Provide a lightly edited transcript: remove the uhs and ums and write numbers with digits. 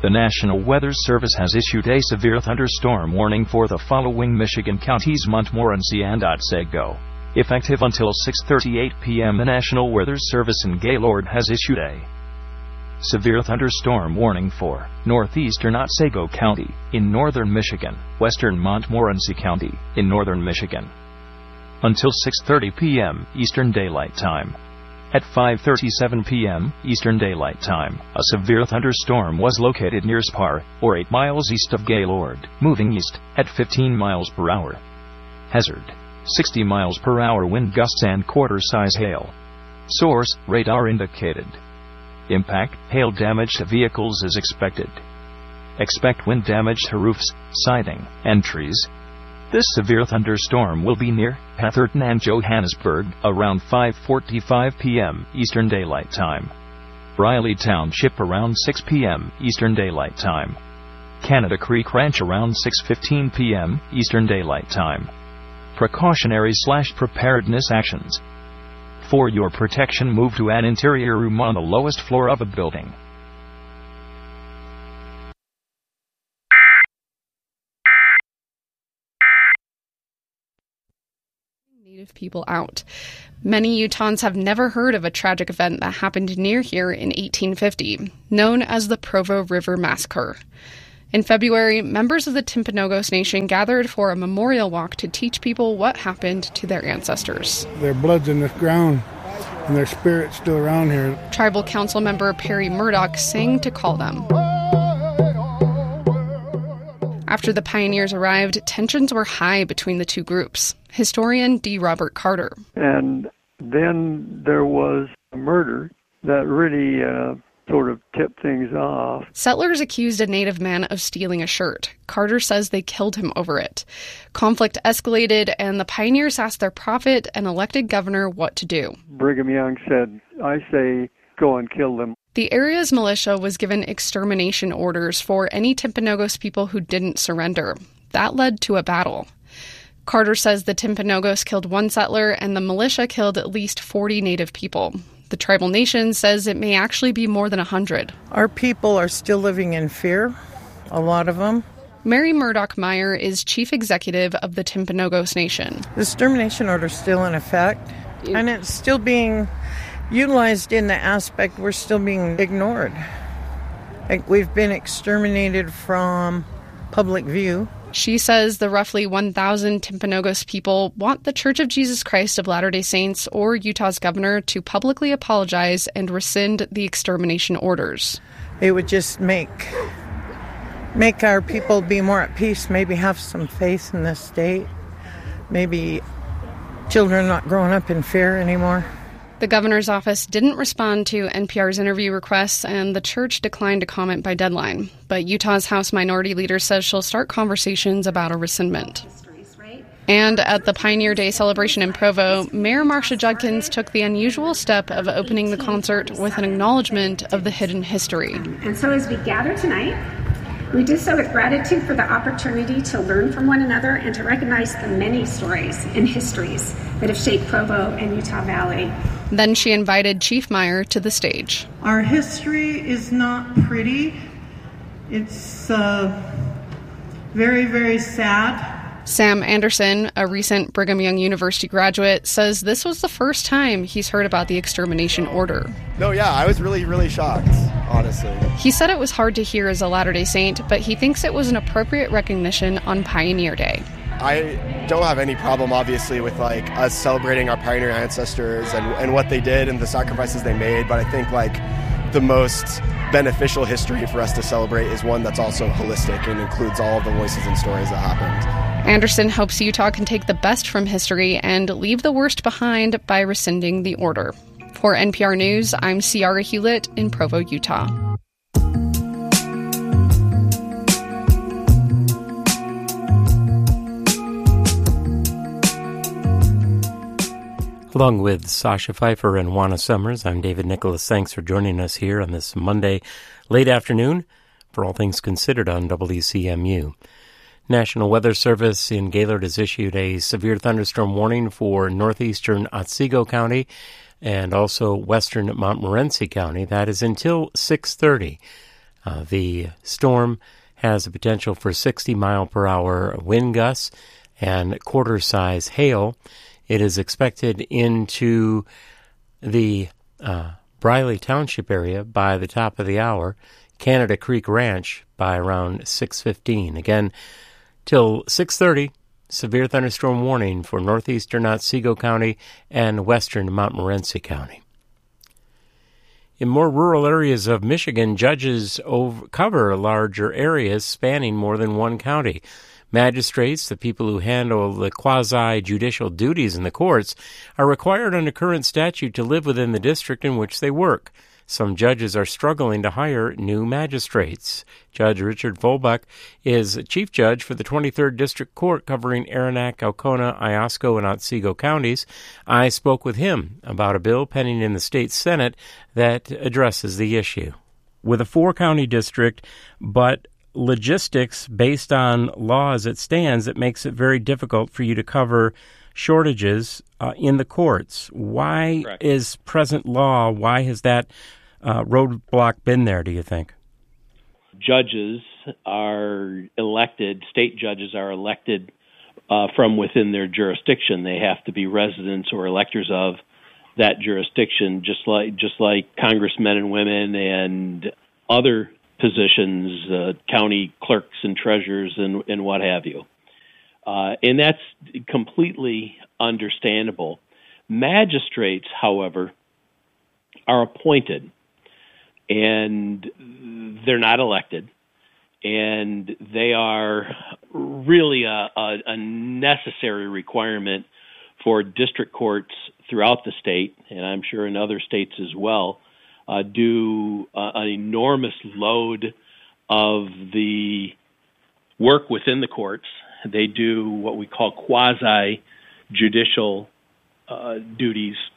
The National Weather Service has issued a severe thunderstorm warning for the following Michigan counties: Montmorency and Otsego. Effective until 6:38 p.m., the National Weather Service in Gaylord has issued a severe thunderstorm warning for northeastern Otsego County in northern Michigan, western Montmorency County in northern Michigan, until 6:30 p.m. Eastern Daylight Time. At 5:37 p.m. Eastern Daylight Time, a severe thunderstorm was located near Spar, or 8 miles east of Gaylord, moving east at 15 miles per hour. Hazard: 60 miles per hour wind gusts and quarter-size hail. Source: radar indicated. Impact: hail damage to vehicles is expected. Expect wind damage to roofs, siding, and trees. This severe thunderstorm will be near Atherton and Johannesburg around 5:45 p.m. Eastern Daylight Time. Riley Township around 6 p.m. Eastern Daylight Time. Canada Creek Ranch around 6:15 p.m. Eastern Daylight Time. Precautionary/preparedness actions. For your protection, move to an interior room on the lowest floor of a building. Native people out. Many Utahns have never heard of a tragic event that happened near here in 1850, known as the Provo River Massacre. In February, members of the Timpanogos Nation gathered for a memorial walk to teach people what happened to their ancestors. Their blood's in this ground, and their spirit's still around here. Tribal Council member Perry Murdoch sang to call them. After the pioneers arrived, tensions were high between the two groups. Historian D. Robert Carter. And then there was a murder that really sort of tipped things off. Settlers accused a native man of stealing a shirt. Carter says they killed him over it. Conflict escalated, and the pioneers asked their prophet and elected governor what to do. Brigham Young said, "I say go and kill them." The area's militia was given extermination orders for any Timpanogos people who didn't surrender. That led to a battle. Carter says the Timpanogos killed one settler and the militia killed at least 40 native people. The tribal nation says it may actually be more than 100. Our people are still living in fear, a lot of them. Mary Murdoch Meyer is chief executive of the Timpanogos Nation. The extermination order is still in effect, and it's still being utilized in the aspect we're still being ignored. Like, we've been exterminated from public view. She says the roughly 1,000 Timpanogos people want the Church of Jesus Christ of Latter-day Saints or Utah's governor to publicly apologize and rescind the extermination orders. It would just make our people be more at peace, maybe have some faith in this state, maybe children not growing up in fear anymore. The governor's office didn't respond to NPR's interview requests, and the church declined to comment by deadline. But Utah's House Minority Leader says she'll start conversations about a rescindment. And at the Pioneer Day celebration in Provo, Mayor Marcia Judkins took the unusual step of opening the concert with an acknowledgement of the hidden history. And so as we gather tonight, we do so with gratitude for the opportunity to learn from one another and to recognize the many stories and histories that have shaped Provo and Utah Valley. Then she invited Chief Meyer to the stage. Our history is not pretty. It's very, very sad. Sam Anderson, a recent Brigham Young University graduate, says this was the first time he's heard about the extermination order. No, yeah, I was really, really shocked, honestly. He said it was hard to hear as a Latter-day Saint, but he thinks it was an appropriate recognition on Pioneer Day. I don't have any problem, obviously, with us celebrating our pioneer ancestors and what they did and the sacrifices they made, but I think the most beneficial history for us to celebrate is one that's also holistic and includes all of the voices and stories that happened. Anderson hopes Utah can take the best from history and leave the worst behind by rescinding the order. For NPR News, I'm Ciara Hewlett in Provo, Utah. Along with Sasha Pfeiffer and Juana Summers, I'm David Nicholas. Thanks for joining us here on this Monday late afternoon for All Things Considered on WCMU. National Weather Service in Gaylord has issued a severe thunderstorm warning for northeastern Otsego County and also western Montmorency County. That is until 6:30. The storm has the potential for 60-mile-per-hour wind gusts and quarter-size hail. It is expected into the Briley Township area by the top of the hour, Canada Creek Ranch by around 6:15. Again, till 6:30, severe thunderstorm warning for northeastern Otsego County and western Montmorency County. In more rural areas of Michigan, judges cover larger areas spanning more than one county. Magistrates, the people who handle the quasi-judicial duties in the courts, are required under current statute to live within the district in which they work. Some judges are struggling to hire new magistrates. Judge Richard Volbach is chief judge for the 23rd District Court covering Aranac, Alcona, Iosco, and Otsego counties. I spoke with him about a bill pending in the state Senate that addresses the issue. With a 4-county district, but logistics based on law as it stands, it makes it very difficult for you to cover shortages in the courts. Why Correct. Is present law, why has that roadblock been there, do you think? Judges are elected, state judges are elected from within their jurisdiction. They have to be residents or electors of that jurisdiction, just like congressmen and women and other positions, county clerks and treasurers and what have you. And that's completely understandable. Magistrates, however, are appointed, and they're not elected, and they are really a necessary requirement for district courts throughout the state, and I'm sure in other states as well, do an enormous load of the work within the courts. They do what we call quasi-judicial duties